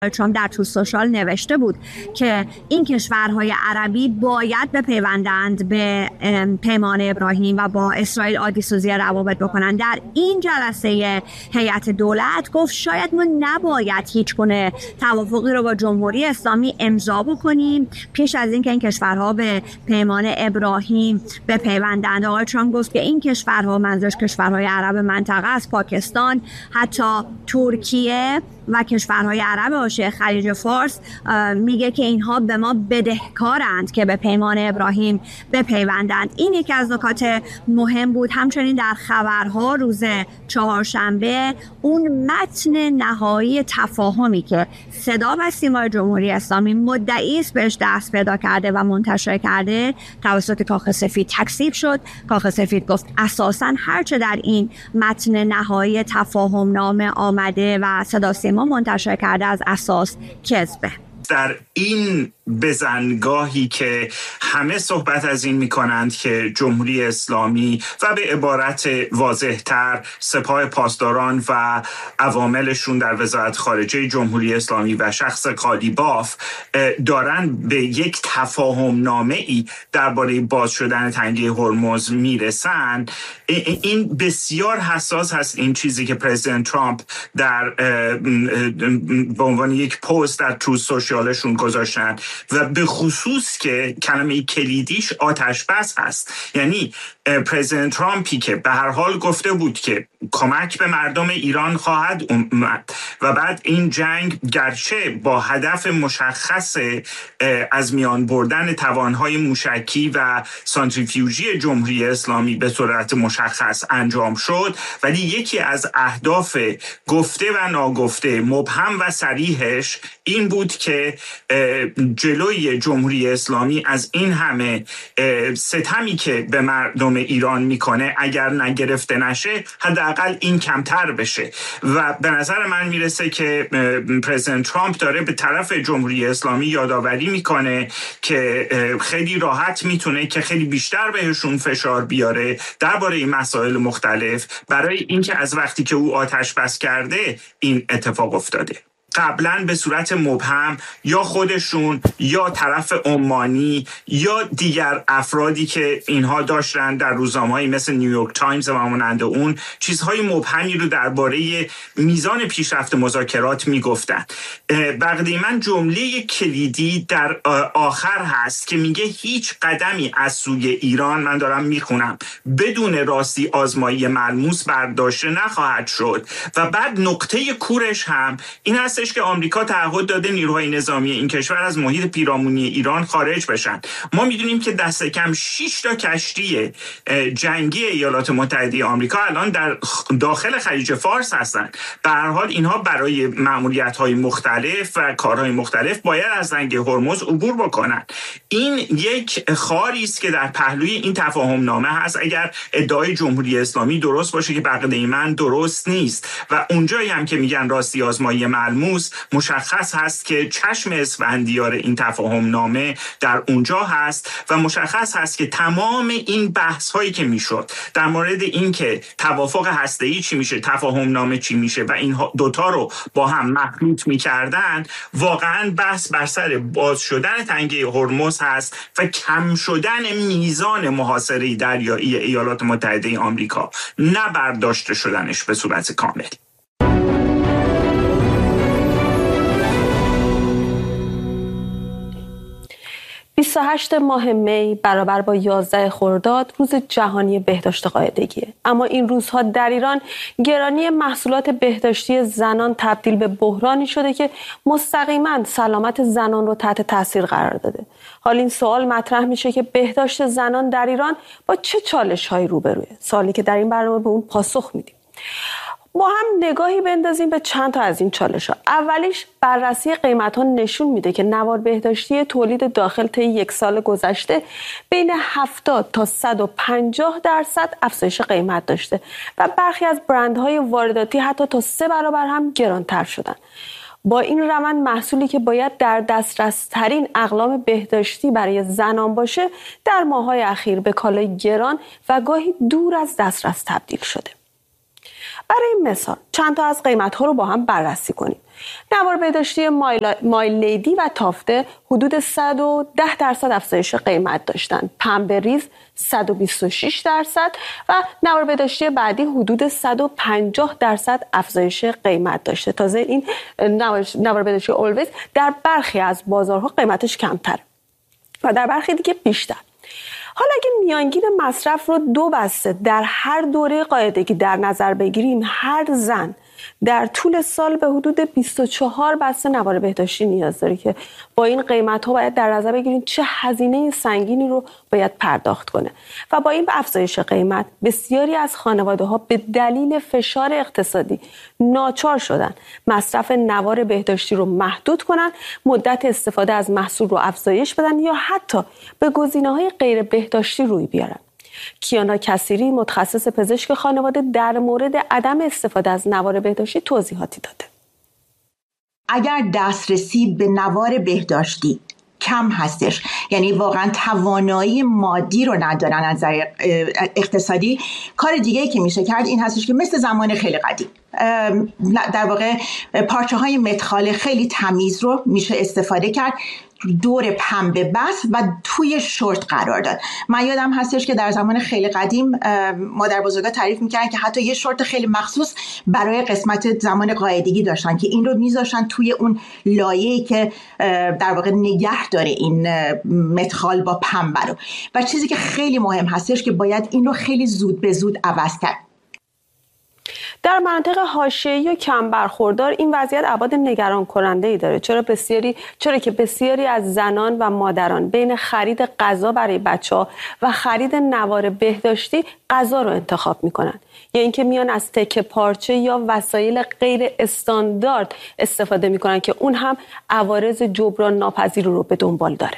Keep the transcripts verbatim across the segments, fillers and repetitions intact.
ترامپ در تو سوشال نوشته بود که این کشورهای عربی باید بپیوندند به پیمان ابراهیم و با اسرائیل عادی سازی روابط بکنند. در این جلسه هیئت دولت گفت شاید ما نباید هیچ گونه توافقی رو با جمهوری اسلامی امضا بکنیم پیش از اینکه این کشورها به پیمان ابراهیم بپیوندند. آقای ترامپ گفت که این کشورها، منظورش کشورهای عرب منطقه است، پاکستان، حتی ترکیه و کشورهای عرب حاشیه خلیج فارس، میگه که اینها به ما بدهکارند که به پیمان ابراهیم بپیوندند. این یکی از نکات مهم بود. همچنین در خبرها روز چهارشنبه اون متن نهایی تفاهمی که صدا و سیمای جمهوری اسلامی مدعی است بهش دست پیدا کرده و منتشر کرده توسط کاخ سفید تکذیب شد. کاخ سفید گفت اساساً هرچه در این متن نهایی تفاهم نامه آمده و صدا سیما منتشر کرده از اساس کذبه. در این بزنگاهی که همه صحبت از این میکنند که جمهوری اسلامی و به عبارت واضح‌تر سپاه پاسداران و عواملشون در وزارت خارجه جمهوری اسلامی و شخص قالیباف دارن به یک تفاهم نامه ای درباره باز شدن تنگه هرمز میرسن، این بسیار حساس هست. این چیزی که پرزیدنت ترامپ در به عنوان یک پست در تو سوشیالشون گذاشتن و به خصوص که کلمه کلیدیش آتش بس هست. یعنی پرزیدنت ترامپی که به هر حال گفته بود که کمک به مردم ایران خواهد اومد و بعد این جنگ گرچه با هدف مشخص از میان بردن توانهای موشکی و سانتریفیوژی جمهوری اسلامی به صورت مشخص انجام شد، ولی یکی از اهداف گفته و ناگفته، مبهم و صریحش این بود که جلوی جمهوری اسلامی از این همه ستمی که به مردم ایران میکنه اگر نگرفته نشه حداقل این کمتر بشه. و به نظر من میرسه که پرزیدنت ترامپ داره به طرف جمهوری اسلامی یادآوری میکنه که خیلی راحت میتونه که خیلی بیشتر بهشون فشار بیاره درباره این مسائل مختلف برای اینکه از وقتی که او آتش بس کرده این اتفاق افتاده. قبلا به صورت مبهم یا خودشون یا طرف عمانی یا دیگر افرادی که اینها داشتن در روزنامه‌های مثل نیویورک تایمز و مانند اون چیزهای مبهمی رو درباره میزان پیشرفت مذاکرات میگفتن. بقیه من جمله کلیدی در آخر هست که میگه هیچ قدمی از سوی ایران، من دارم میخونم، بدون راستی آزمایی ملموس برداشته نخواهد شد. و بعد نقطه کورش هم این هست که آمریکا تعهد داده نیروهای نظامی این کشور از محیط پیرامونی ایران خارج بشن. ما میدونیم که دست کم شش تا کشتی جنگی ایالات متحده آمریکا الان در داخل خلیج فارس هستن. به هر حال اینها برای مأموریت‌های مختلف و کارهای مختلف باید از تنگه هرمز عبور بکنن. این یک خاری است که در پهلوی این تفاهم نامه هست اگر ادعای جمهوری اسلامی درست باشه که بقیه من درست نیست. و اونجایی هم که میگن راستی آزمایی ملموس، مشخص هست که چشم اسفندیار این تفاهم نامه در اونجا هست و مشخص هست که تمام این بحث هایی که میشد در مورد این که توافق هسته‌ای چی میشه، تفاهم نامه چی میشه و این دوتا رو با هم مخلوط میکردن، واقعا بحث بر سر باز شدن تنگه هرمز هست و کم شدن میزان محاصره دریایی ایالات متحده آمریکا، نه برداشته شدنش به صورت کامل. بیست و هشتم ماه می برابر با یازدهم خرداد روز جهانی بهداشت قاعدگیه. اما این روزها در ایران گرانی محصولات بهداشتی زنان تبدیل به بحرانی شده که مستقیما سلامت زنان رو تحت تاثیر قرار داده. حالا این سوال مطرح میشه که بهداشت زنان در ایران با چه چالش‌هایی روبروه؟ سوالی که در این برنامه به اون پاسخ میدیم. با هم نگاهی بندازیم به چند تا از این چالش‌ها. اولیش بررسی قیمت‌ها نشون میده که نوار بهداشتی تولید داخل طی یک سال گذشته بین هفتاد تا صد و پنجاه درصد افزایش قیمت داشته و برخی از برندهای وارداتی حتی تا سه برابر هم گرانتر شدن. با این روند محصولی که باید در دسترس ترین اقلام بهداشتی برای زنان باشه در ماه‌های اخیر به کالای گران و گاهی دور از دسترس تبدیل شده. برای مثال چند تا از قیمت‌ها رو با هم بررسی کنیم. نوار بهداشتی مایل لیدی و تافته حدود صد و ده درصد افزایش قیمت داشتند. پنبه ریز صد و بیست و شش درصد و نوار بهداشتی بعدی حدود صد و پنجاه درصد افزایش قیمت داشته. تازه این نوار بهداشتی اولویز در برخی از بازارها قیمتش کمتره و در برخی دیگه بیشتر. حالا اگه میانگین مصرف رو دو بسته در هر دوره قاعدگی در نظر بگیریم، هر زن در طول سال به حدود بیست و چهار بسته نوار بهداشتی نیاز داره که با این قیمت ها باید در نظر بگیریم چه هزینه سنگینی رو باید پرداخت کنه. و با این افزایش قیمت بسیاری از خانواده ها به دلیل فشار اقتصادی ناچار شدن مصرف نوار بهداشتی رو محدود کنن، مدت استفاده از محصول رو افزایش بدن یا حتی به گزینه‌های غیر بهداشتی روی بیارن. کیانا کثیری متخصص پزشک خانواده در مورد عدم استفاده از نوار بهداشتی توضیحاتی داده. اگر دسترسی به نوار بهداشتی کم هستش، یعنی واقعا توانایی مادی رو ندارن از نظر اقتصادی، کار دیگه‌ای که میشه کرد این هستش که مثل زمان خیلی قدیم در واقع پارچه های متخال خیلی تمیز رو میشه استفاده کرد، دور پنبه بست و توی شورت قرار داد. من یادم هستش که در زمان خیلی قدیم مادر بزرگا تعریف میکردن که حتی یه شورت خیلی مخصوص برای قسمت زمان قاعدگی داشتن که این رو میذاشتن توی اون لایه‌ای که در واقع نگه داره این متخال با پنبه رو. و چیزی که خیلی مهم هستش که باید این رو خیلی زود به زود عوض کرد. در مناطق حاشیه‌ای و کم برخوردار این وضعیت ابعاد نگران کننده‌ای داره. چرا بسیاری چرا که بسیاری از زنان و مادران بین خرید غذا برای بچه‌ها و خرید نوار بهداشتی غذا رو انتخاب می‌کنن، یا اینکه میان از تکه پارچه یا وسایل غیر استاندارد استفاده می‌کنن که اون هم عوارض جبران ناپذیر رو به دنبال داره.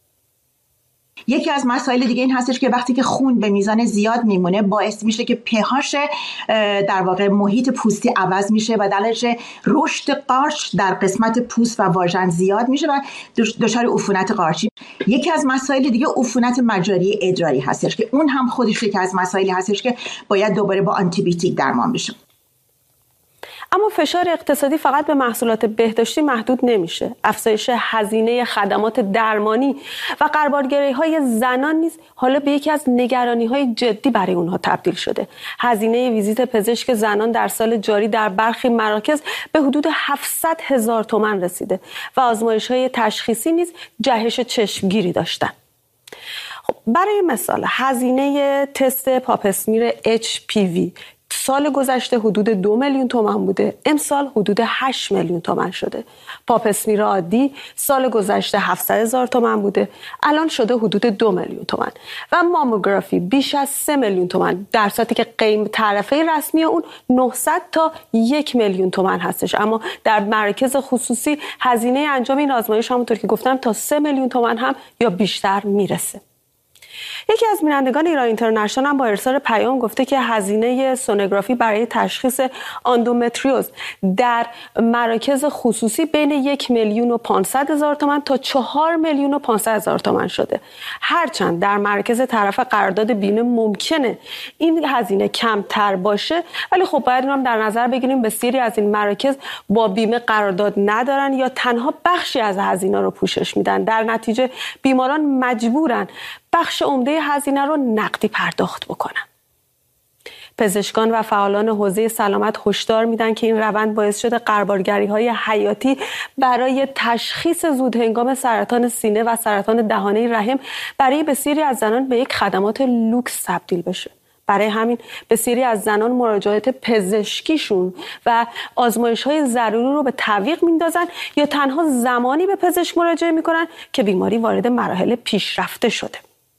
یکی از مسائل دیگه این هستش که وقتی که خون به میزان زیاد میمونه باعث میشه که په‌هاش در واقع محیط پوستی عوض میشه و دلش رشد قارچ در قسمت پوست و واژن زیاد میشه و دچار عفونت قارچی. یکی از مسائل دیگه عفونت مجاری ادراری هستش که اون هم خودش یکی از مسائلی هستش که باید دوباره با آنتی بیوتیک درمان بشه. اما فشار اقتصادی فقط به محصولات بهداشتی محدود نمیشه. افزایش هزینه خدمات درمانی و غربالگری‌های زنان نیز حالا به یکی از نگرانی‌های جدی برای اونها تبدیل شده. هزینه ویزیت پزشک زنان در سال جاری در برخی مراکز به حدود هفتصد هزار تومان رسیده و آزمایش‌های تشخیصی نیز جهش چشمگیری داشتند. خب برای مثال هزینه تست پاپ اسمیر اچ پی وی سال گذشته حدود دو میلیون تومان بوده، امسال حدود هشت میلیون تومان شده. پاپ اسمیر عادی سال گذشته هفتصد هزار تومان بوده، الان شده حدود دو میلیون تومان. و ماموگرافی بیش از سه میلیون تومان، در صورتی که قیمت تعرفه رسمی اون نهصد تا یک میلیون تومان هستش. اما در مراکز خصوصی هزینه انجام این آزمایش همونطور که گفتم تا سه میلیون تومان هم یا بیشتر میرسه. یکی از بینندگان ایران اینترنشنال هم با ارسال پیام گفته که هزینه سونوگرافی برای تشخیص اندومتریوز در مراکز خصوصی بین یک میلیون و پانصد هزار تومان تا چهار میلیون و پانصد هزار تومان شده. هرچند در مرکز طرف قرارداد بیمه ممکنه این هزینه کمتر باشه، ولی خب باید هم در نظر بگیریم بسیاری از این مراکز با بیمه قرارداد ندارن یا تنها بخشی از هزینه رو پوشش میدن. در نتیجه بیماران مجبورن بخش عمده هزینه رو نقدی پرداخت بکنن. پزشکان و فعالان حوزه سلامت هشدار میدن که این روند باعث شده غربالگری‌های حیاتی برای تشخیص زودهنگام سرطان سینه و سرطان دهانه رحم برای بسیاری از زنان به یک خدمات لوکس تبدیل بشه. برای همین بسیاری از زنان مراجعات پزشکیشون و آزمایش‌های ضروری رو به تعویق میندازن یا تنها زمانی به پزشک مراجعه میکنن که بیماری وارد مراحل پیشرفته شده.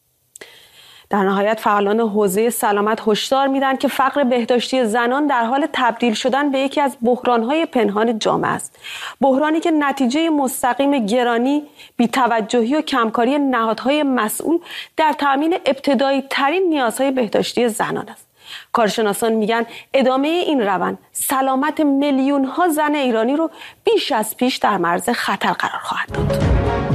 در نهایت فعالان حوزه سلامت هشدار میدن که فقر بهداشتی زنان در حال تبدیل شدن به یکی از بحران‌های پنهان جامعه است. بحرانی که نتیجه مستقیم گرانی، بی‌توجهی و کمکاری نهادهای مسئول در تامین ابتدایی ترین نیازهای بهداشتی زنان است. کارشناسان میگن ادامه این روند سلامت میلیون ها زن ایرانی رو بیش از پیش در معرض خطر قرار خواهد داد.